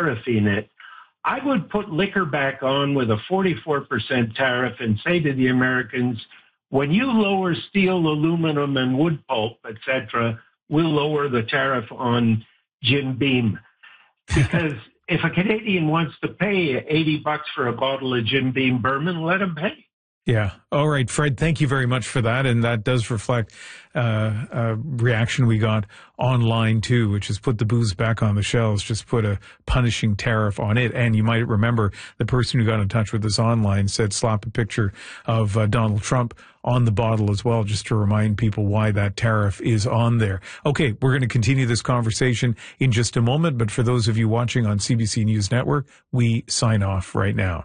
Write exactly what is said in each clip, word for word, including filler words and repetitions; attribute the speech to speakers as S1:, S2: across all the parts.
S1: tariffing it. I would put liquor back on with a forty-four percent tariff and say to the Americans, when you lower steel, aluminum, and wood pulp, et cetera, we'll lower the tariff on Jim Beam. Because if a Canadian wants to pay eighty bucks for a bottle of Jim Beam Bourbon, let him pay.
S2: Yeah. All right, Fred, thank you very much for that. And that does reflect uh, a reaction we got online, too, which is put the booze back on the shelves, just put a punishing tariff on it. And you might remember the person who got in touch with us online said slap a picture of uh, Donald Trump on the bottle as well, just to remind people why that tariff is on there. Okay, we're going to continue this conversation in just a moment. But for those of you watching on C B C News Network, we sign off right now.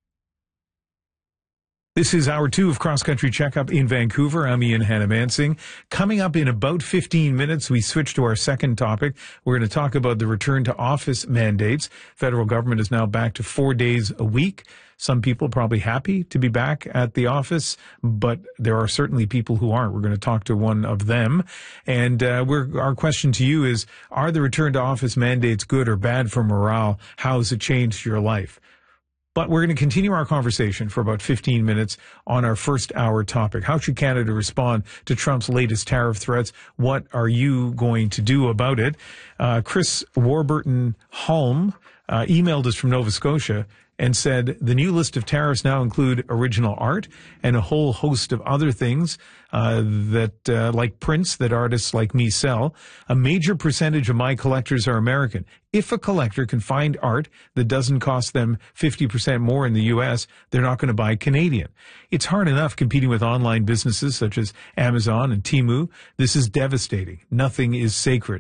S2: This is hour two of Cross Country Checkup in Vancouver. I'm Ian Hannah-Mansing. Coming up in about fifteen minutes, we switch to our second topic. We're going to talk about the return to office mandates. Federal government is now back to four days a week. Some people probably happy to be back at the office, but there are certainly people who aren't. We're going to talk to one of them. And uh, we're, our question to you is, are the return to office mandates good or bad for morale? How has it changed your life? But we're going to continue our conversation for about fifteen minutes on our first hour topic. How should Canada respond to Trump's latest tariff threats? What are you going to do about it? Uh, Chris Warburton-Holm uh, emailed us from Nova Scotia and said the new list of tariffs now include original art and a whole host of other things uh, that, uh, like prints that artists like me sell. A major percentage of my collectors are American. If a collector can find art that doesn't cost them fifty percent more in the U S, they're not going to buy Canadian. It's hard enough competing with online businesses such as Amazon and Temu. This is devastating. Nothing is sacred.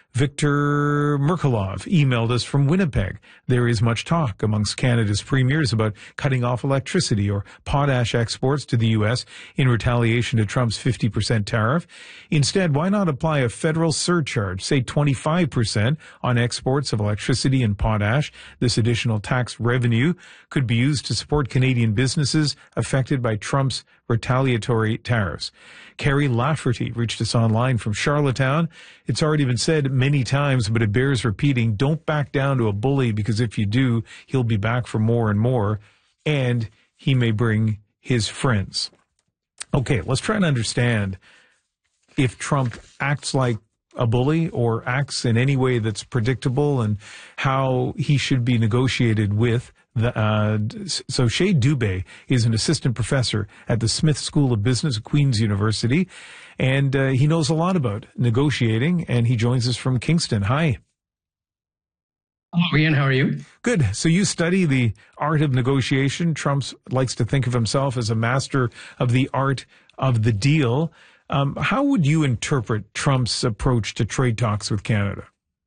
S2: Victor Merkelov emailed us from Winnipeg. There is much talk amongst Canada's premiers about cutting off electricity or potash exports to the U S in retaliation to Trump's fifty percent tariff. Instead, why not apply a federal surcharge, say twenty-five percent on exports of electricity and potash? This additional tax revenue could be used to support Canadian businesses affected by Trump's retaliatory tariffs. Carrie Lafferty reached us online from Charlottetown. It's already been said many times, but it bears repeating. Don't back down to a bully, because if you do, he'll be back for more and more, and he may bring his friends. Okay, let's try and understand if Trump acts like a bully or acts in any way that's predictable, and how he should be negotiated with. The, uh, so Shay Dubé is an assistant professor at the Smith School of Business at Queen's University, and uh, he knows a lot about negotiating, and he joins us from Kingston. Hi.
S3: Hello, Ian. How are you?
S2: Good. So you study the art of negotiation. Trump likes to think of himself as a master of the art of the deal. Um, how would you interpret Trump's approach to trade talks with Canada?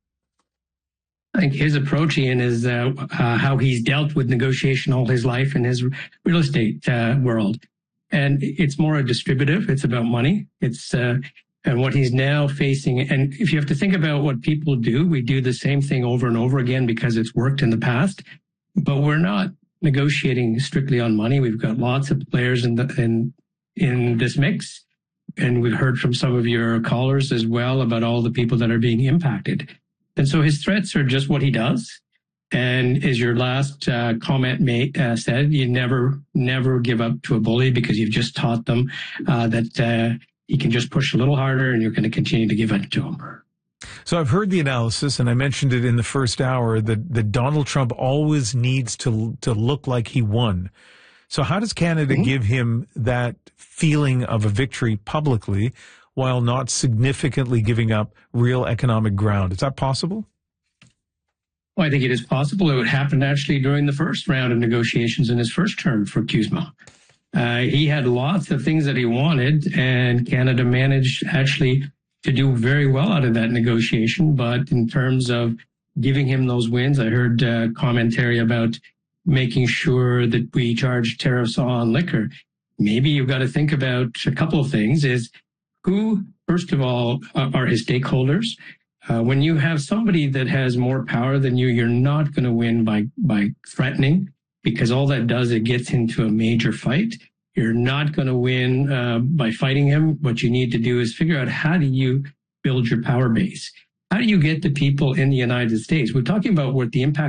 S3: I think his approach, Ian, is uh, uh, how he's dealt with negotiation all his life in his real estate uh, world. And it's more a distributive. It's about money. It's uh, and what he's now facing. And if you have to think about what people do, we do the same thing over and over again because it's worked in the past. But we're not negotiating strictly on money. We've got lots of players in the in in this mix. And we've heard from some of your callers as well about all the people that are being impacted. And so his threats are just what he does. And as your last uh, comment mate, uh, said, you never, never give up to a bully, because you've just taught them uh, that uh, he can just push a little harder and you're going to continue to give it to him.
S2: So I've heard the analysis, and I mentioned it in the first hour, that, that Donald Trump always needs to to look like he won. So how does Canada mm-hmm. give him that feeling of a victory publicly while not significantly giving up real economic ground? Is that possible?
S3: Well, I think it is possible. It would happen actually during the first round of negotiations in his first term for CUSMA. Uh, he had lots of things that he wanted, and Canada managed actually to do very well out of that negotiation. But in terms of giving him those wins, I heard uh, commentary about making sure that we charge tariffs on liquor. Maybe you've got to think about a couple of things. Is who, first of all, are his stakeholders? Uh, when you have somebody that has more power than you, you're not going to win by, by threatening, because all that does, it gets into a major fight. You're not going to win uh, by fighting him. What you need to do is figure out, how do you build your power base? How do you get the people in the United States? We're talking about what the impact